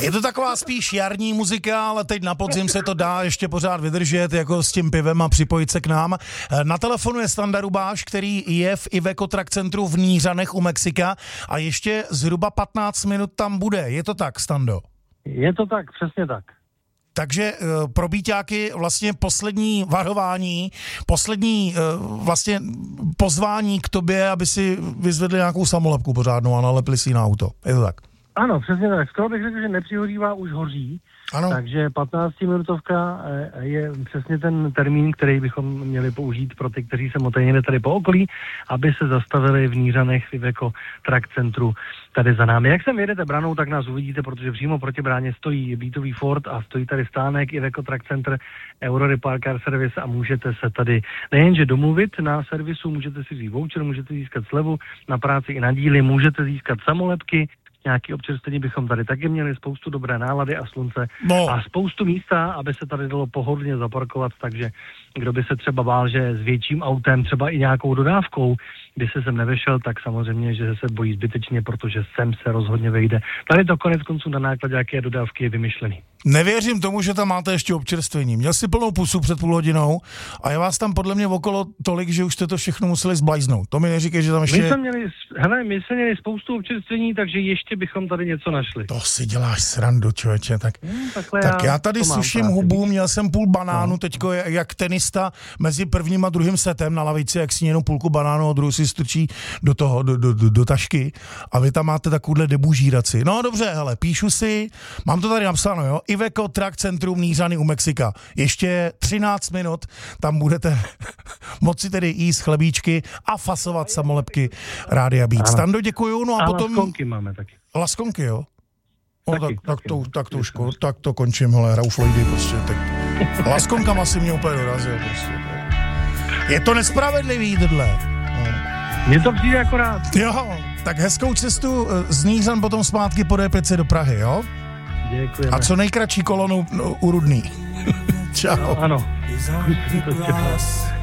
Je to taková spíš jarní muzika, ale teď na podzim se to dá ještě pořád vydržet, jako s tím pivem a připojit se k nám. Na telefonu je Standa Rubáš, který je v Iveco Track Centru v Nířanech u Mexika a ještě zhruba 15 minut tam bude. Je to tak, Stando? Je to tak, přesně tak. Takže pro bíťáky vlastně poslední varování, poslední vlastně pozvání k tobě, aby si vyzvedli nějakou samolepku pořádnou a nalepili si ji na auto. Je to tak? Ano, přesně tak. Skoro bych řekl, že nepřihořívá, už hoří. Ano. Takže 15-minutovka je přesně ten termín, který bychom měli použít pro ty, kteří se motajili tady po okolí, aby se zastavili v Nířanech v Iveco Track Centru tady za námi. Jak sem jedete branou, tak nás uvidíte, protože přímo proti bráně stojí bytový Ford a stojí tady stánek Iveco Track Center Euro Repar Car Service a můžete se tady nejenže domluvit na servisu, můžete si vzít voucher, můžete získat slevu na práci i na díly, můžete získat samolepky, nějaký občerstvení bychom tady taky měli, spoustu dobré nálady a slunce a spoustu místa, aby se tady dalo pohodlně zaparkovat, takže kdo by se třeba bál, že s větším autem, třeba i nějakou dodávkou, by se sem nevešel, tak samozřejmě, že se bojí zbytečně, protože sem se rozhodně vejde. Tady to konec konců na základě jaké dodávky je vymyšlený. Nevěřím tomu, že tam máte ještě občerstvení. Měl si plnou pusu před půl hodinou a je vás tam podle mě okolo tolik, že už jste to všechno museli zblajznout. To mi neříkej, že tam ještě... My jsme měli spoustu občerstvení, takže ještě bychom tady něco našli. To si děláš srandu, člověče. Tak já tady suším hubu, měl jsem půl banánu, teďko jak tenista mezi prvním a druhým setem na lavici, jak si jenom půlku banánu a druhou si strčí do toho, do tašky a vy tam máte takovouhle debužíraci. No dobře, hele, píšu si, mám to tady napsáno, jo, Iveco Track Centrum Nířany u Mexika. Ještě 13 minut, tam budete moci tedy jíst chlebíčky a fasovat samolepky Rádia Beat. Stando, děkuju, no a potom... laskonky máme taky. Laskonky, jo? No, tak to končím, hele, hraju Floydy prostě. Tak. Laskonkama si mě úplně dorazil prostě. Je to nespravedlivý, tohle. Mně to přijde akorát. Jo, tak hezkou cestu z Nířan potom zpátky po D5 do Prahy, jo? Děkujeme. A co nejkratší kolonu u Rudný. Čau. No, ano.